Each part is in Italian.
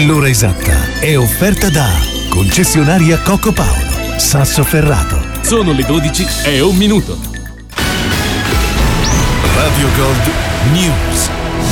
L'ora esatta è offerta da concessionaria Coco Paolo, Sassoferrato. Sono le 12 e 1 minuto. Radio Gold News.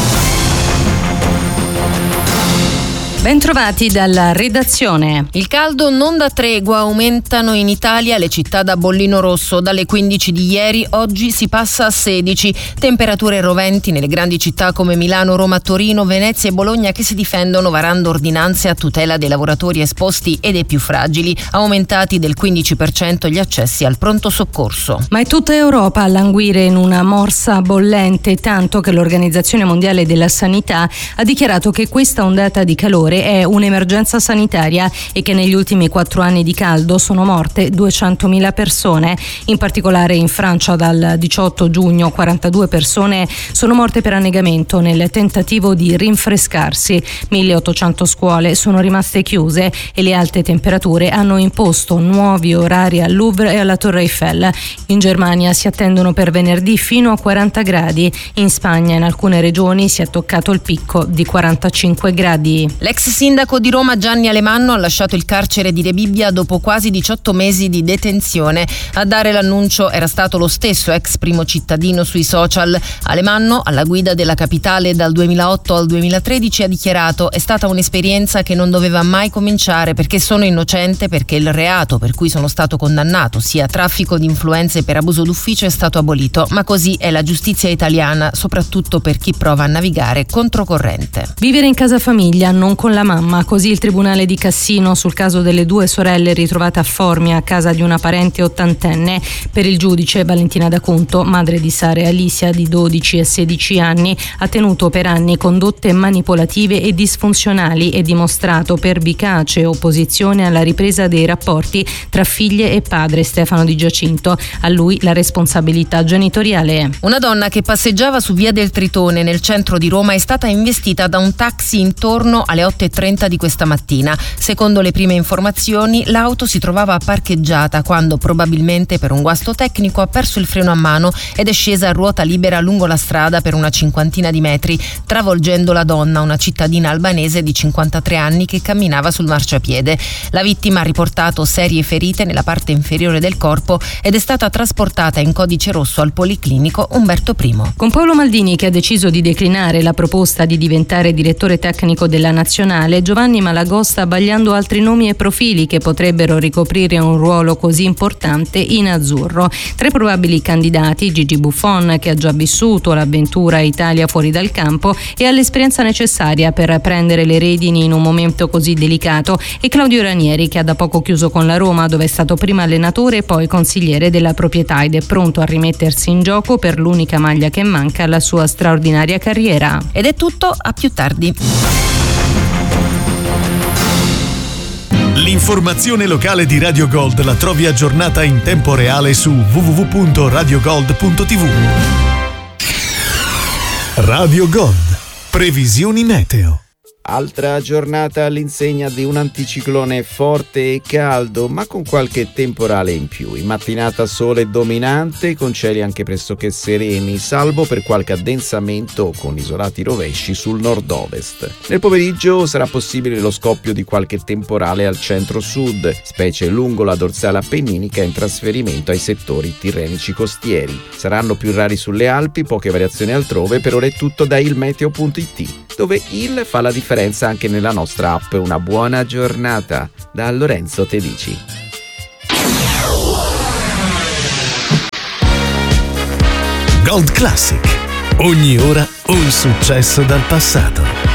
Bentrovati dalla redazione. Il caldo non dà tregua, aumentano in Italia le città da bollino rosso. Dalle 15 di ieri, oggi si passa a 16. Temperature roventi nelle grandi città come Milano, Roma, Torino, Venezia e Bologna che si difendono varando ordinanze a tutela dei lavoratori esposti e dei più fragili. Aumentati del 15% gli accessi al pronto soccorso. Ma è tutta Europa a languire in una morsa bollente, tanto che l'Organizzazione Mondiale della Sanità ha dichiarato che questa ondata di calore è un'emergenza sanitaria e che negli ultimi 4 anni di caldo sono morte 200.000 persone. In particolare in Francia dal 18 giugno 42 persone sono morte per annegamento nel tentativo di rinfrescarsi. 1.800 scuole sono rimaste chiuse e le alte temperature hanno imposto nuovi orari al Louvre e alla Torre Eiffel. In Germania si attendono per venerdì fino a 40 gradi. In Spagna in alcune regioni si è toccato il picco di 45 gradi. L'ex sindaco di Roma Gianni Alemanno ha lasciato il carcere di Rebibbia dopo quasi 18 mesi di detenzione. A dare l'annuncio era stato lo stesso ex primo cittadino sui social. Alemanno, alla guida della capitale dal 2008 al 2013, ha dichiarato: è stata un'esperienza che non doveva mai cominciare perché sono innocente, perché il reato per cui sono stato condannato, sia traffico di influenze per abuso d'ufficio, è stato abolito. Ma così è la giustizia italiana, soprattutto per chi prova a navigare controcorrente. Vivere in casa famiglia, non con la mamma, così il Tribunale di Cassino sul caso delle 2 sorelle ritrovate a Formia a casa di una parente ottantenne. Per il giudice Valentina D'Acunto, madre di Sara e Alicia di 12 e 16 anni, ha tenuto per anni condotte manipolative e disfunzionali e dimostrato pervicace opposizione alla ripresa dei rapporti tra figlie e padre Stefano Di Giacinto. A lui la responsabilità genitoriale. Una donna che passeggiava su via del Tritone nel centro di Roma è stata investita da un taxi intorno alle 8:30 di questa mattina. Secondo le prime informazioni, l'auto si trovava parcheggiata quando probabilmente per un guasto tecnico ha perso il freno a mano ed è scesa a ruota libera lungo la strada per una 50 di metri, travolgendo la donna, una cittadina albanese di 53 anni che camminava sul marciapiede. La vittima ha riportato serie ferite nella parte inferiore del corpo ed è stata trasportata in codice rosso al Policlinico Umberto I. Con Paolo Maldini, che ha deciso di declinare la proposta di diventare direttore tecnico della Nazionale, Giovanni Malagò sta vagliando altri nomi e profili che potrebbero ricoprire un ruolo così importante in azzurro. 3 probabili candidati: Gigi Buffon, che ha già vissuto l'avventura Italia fuori dal campo e ha l'esperienza necessaria per prendere le redini in un momento così delicato, e Claudio Ranieri, che ha da poco chiuso con la Roma, dove è stato prima allenatore e poi consigliere della proprietà ed è pronto a rimettersi in gioco per l'unica maglia che manca alla sua straordinaria carriera. Ed è tutto, a più tardi. L'informazione locale di Radio Gold la trovi aggiornata in tempo reale su www.radiogold.tv. Radio Gold. Previsioni meteo. Altra giornata all'insegna di un anticiclone forte e caldo, ma con qualche temporale in più. In mattinata sole dominante, con cieli anche pressoché sereni, salvo per qualche addensamento con isolati rovesci sul nord-ovest. Nel pomeriggio sarà possibile lo scoppio di qualche temporale al centro-sud, specie lungo la dorsale appenninica in trasferimento ai settori tirrenici costieri. Saranno più rari sulle Alpi, poche variazioni altrove. Per ora è tutto da ilmeteo.it, dove il fa la differenza anche nella nostra app. Una buona giornata da Lorenzo Tedici. Gold Classic. Ogni ora un successo dal passato.